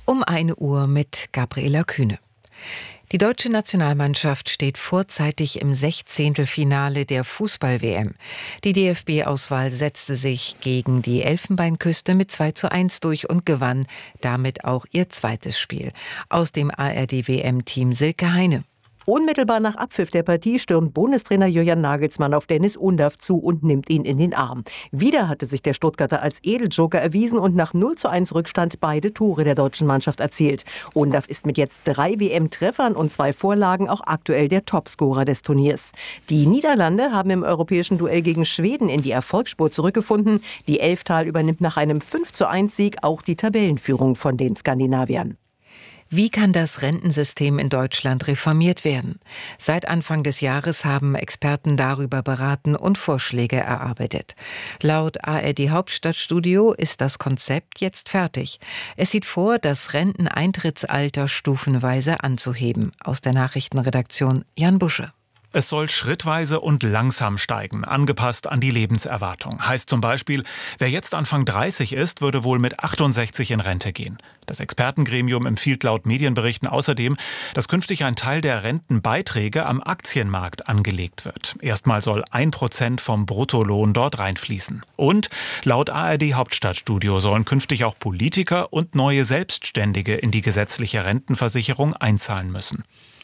Um 1 Uhr mit Gabriela Kühne. Die deutsche Nationalmannschaft steht vorzeitig im Sechzehntelfinale der Fußball-WM. Die DFB-Auswahl setzte sich gegen die Elfenbeinküste mit 2:1 durch und gewann damit auch ihr zweites Spiel. Aus dem ARD-WM-Team Silke Heine. Unmittelbar nach Abpfiff der Partie stürmt Bundestrainer Julian Nagelsmann auf Dennis Undav zu und nimmt ihn in den Arm. Wieder hatte sich der Stuttgarter als Edeljoker erwiesen und nach 0:1 Rückstand beide Tore der deutschen Mannschaft erzielt. Undav ist mit jetzt 3 WM-Treffern und 2 Vorlagen auch aktuell der Topscorer des Turniers. Die Niederlande haben im europäischen Duell gegen Schweden in die Erfolgsspur zurückgefunden. Die Elftal übernimmt nach einem 5:1-Sieg auch die Tabellenführung von den Skandinaviern. Wie kann das Rentensystem in Deutschland reformiert werden? Seit Anfang des Jahres haben Experten darüber beraten und Vorschläge erarbeitet. Laut ARD Hauptstadtstudio ist das Konzept jetzt fertig. Es sieht vor, das Renteneintrittsalter stufenweise anzuheben. Aus der Nachrichtenredaktion Jan Busche. Es soll schrittweise und langsam steigen, angepasst an die Lebenserwartung. Heißt zum Beispiel, wer jetzt Anfang 30 ist, würde wohl mit 68 in Rente gehen. Das Expertengremium empfiehlt laut Medienberichten außerdem, dass künftig ein Teil der Rentenbeiträge am Aktienmarkt angelegt wird. Erstmal soll 1% vom Bruttolohn dort reinfließen. Und laut ARD Hauptstadtstudio sollen künftig auch Politiker und neue Selbstständige in die gesetzliche Rentenversicherung einzahlen müssen.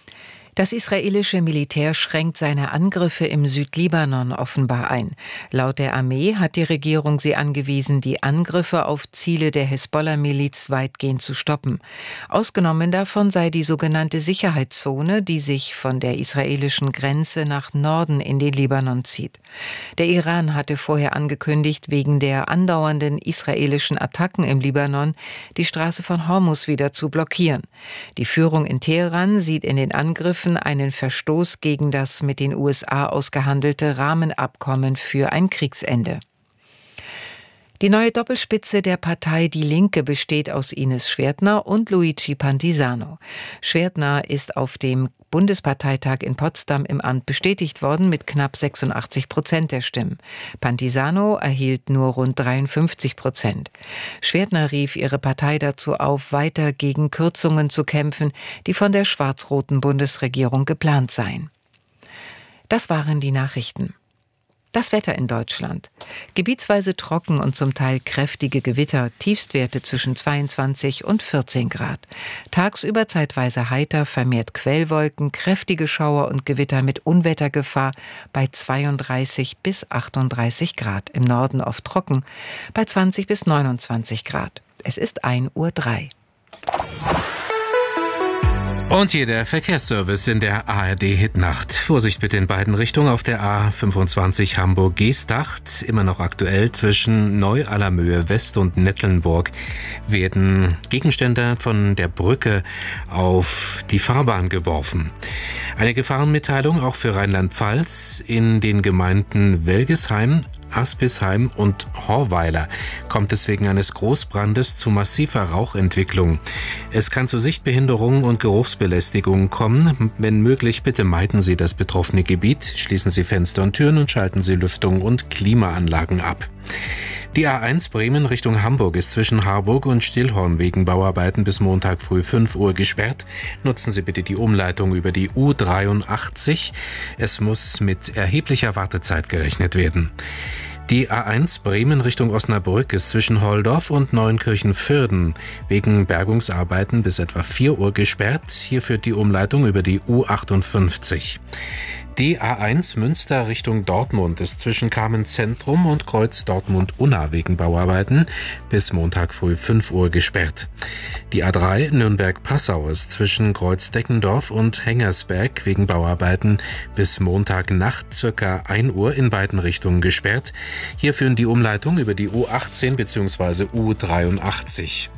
Das israelische Militär schränkt seine Angriffe im Südlibanon offenbar ein. Laut der Armee hat die Regierung sie angewiesen, die Angriffe auf Ziele der Hisbollah-Miliz weitgehend zu stoppen. Ausgenommen davon sei die sogenannte Sicherheitszone, die sich von der israelischen Grenze nach Norden in den Libanon zieht. Der Iran hatte vorher angekündigt, wegen der andauernden israelischen Attacken im Libanon die Straße von Hormuz wieder zu blockieren. Die Führung in Teheran sieht in den Angriffen einen Verstoß gegen das mit den USA ausgehandelte Rahmenabkommen für ein Kriegsende. Die neue Doppelspitze der Partei Die Linke besteht aus Ines Schwertner und Luigi Pantisano. Schwertner ist auf dem Bundesparteitag in Potsdam im Amt bestätigt worden mit knapp 86% der Stimmen. Pantisano erhielt nur rund 53%. Schwertner rief ihre Partei dazu auf, weiter gegen Kürzungen zu kämpfen, die von der schwarz-roten Bundesregierung geplant seien. Das waren die Nachrichten. Das Wetter in Deutschland. Gebietsweise trocken und zum Teil kräftige Gewitter, Tiefstwerte zwischen 22 und 14 Grad. Tagsüber zeitweise heiter, vermehrt Quellwolken, kräftige Schauer und Gewitter mit Unwettergefahr bei 32 bis 38 Grad. Im Norden oft trocken bei 20 bis 29 Grad. Es ist 1:03 Uhr. Und hier der Verkehrsservice in der ARD-Hitnacht. Vorsicht bitte in beiden Richtungen auf der A25 Hamburg-Geesthacht. Immer noch aktuell zwischen Neu-Allermöhe West und Nettlenburg werden Gegenstände von der Brücke auf die Fahrbahn geworfen. Eine Gefahrenmitteilung auch für Rheinland-Pfalz in den Gemeinden Welgesheim, Aspisheim und Horweiler kommt es wegen eines Großbrandes zu massiver Rauchentwicklung. Es kann zu Sichtbehinderungen und Geruchsbelästigungen kommen. Wenn möglich, bitte meiden Sie das betroffene Gebiet, schließen Sie Fenster und Türen und schalten Sie Lüftung und Klimaanlagen ab. Die A1 Bremen Richtung Hamburg ist zwischen Harburg und Stillhorn wegen Bauarbeiten bis Montag früh 5 Uhr gesperrt. Nutzen Sie bitte die Umleitung über die U83. Es muss mit erheblicher Wartezeit gerechnet werden. Die A1 Bremen Richtung Osnabrück ist zwischen Holdorf und Neunkirchen-Vörden wegen Bergungsarbeiten bis etwa 4 Uhr gesperrt. Hier führt die Umleitung über die U58. Die A1 Münster Richtung Dortmund ist zwischen Carmen-Zentrum und Kreuz Dortmund-Unna wegen Bauarbeiten bis Montag früh 5 Uhr gesperrt. Die A3 Nürnberg-Passau ist zwischen Kreuz-Deckendorf und Hengersberg wegen Bauarbeiten bis Montagnacht ca. 1 Uhr in beiden Richtungen gesperrt. Hier führen die Umleitung über die U18 bzw. U83.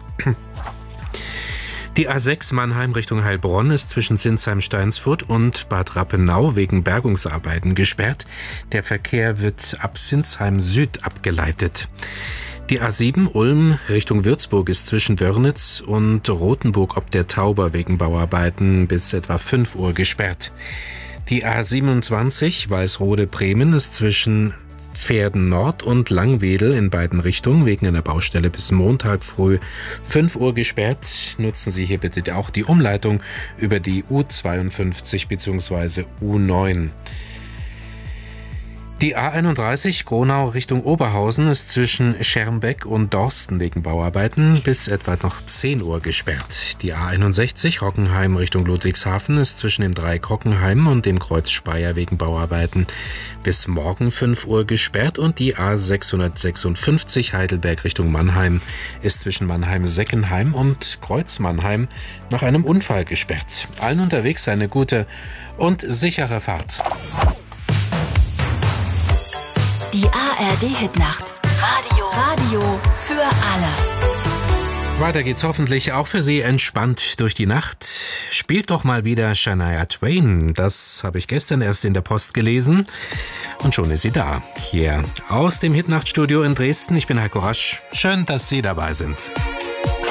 Die A6 Mannheim Richtung Heilbronn ist zwischen Sinsheim-Steinsfurt und Bad Rappenau wegen Bergungsarbeiten gesperrt. Der Verkehr wird ab Sinsheim Süd abgeleitet. Die A7 Ulm Richtung Würzburg ist zwischen Wörnitz und Rothenburg ob der Tauber wegen Bauarbeiten bis etwa 5 Uhr gesperrt. Die A27 Weißrode-Bremen ist zwischen Pferden Nord und Langwedel in beiden Richtungen wegen einer Baustelle bis Montag früh 5 Uhr gesperrt. Nutzen Sie hier bitte auch die Umleitung über die U52 bzw. U9. Die A31 Gronau Richtung Oberhausen ist zwischen Schermbeck und Dorsten wegen Bauarbeiten bis etwa noch 10 Uhr gesperrt. Die A61 Hockenheim Richtung Ludwigshafen ist zwischen dem Dreieck Hockenheim und dem Kreuz Speyer wegen Bauarbeiten bis morgen 5 Uhr gesperrt. Und die A656 Heidelberg Richtung Mannheim ist zwischen Mannheim-Seckenheim und Kreuz Mannheim nach einem Unfall gesperrt. Allen unterwegs eine gute und sichere Fahrt. Die ARD-Hitnacht. Radio für alle. Weiter geht's hoffentlich auch für Sie entspannt durch die Nacht. Spielt doch mal wieder Shania Twain. Das habe ich gestern erst in der Post gelesen. Und schon ist sie da. Hier aus dem Hitnachtstudio in Dresden. Ich bin Heiko Rasch. Schön, dass Sie dabei sind.